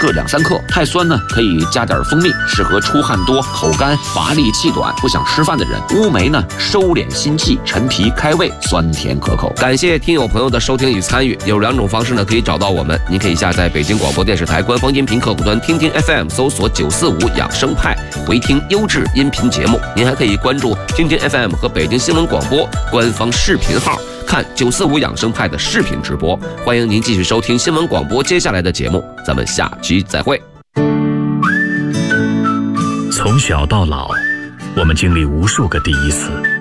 各2-3克。太酸呢，可以加点蜂蜜，适合出汗多、口干、乏力气短、不想吃饭的人。乌梅呢，收敛心气，陈皮开胃，酸甜可口。 感谢听友朋友的收听与参与，有2种方式呢可以找到我们。您可以下载北京广播电视台官方音频客户端听听 FM， 搜索945养生派，回听优质音频节目。您还可以关注听听 FM 和北京新闻广播官方视频号，看945养生派的视频直播。欢迎您继续收听新闻广播接下来的节目，咱们下期再会。 从小到老，我们经历无数个第一次。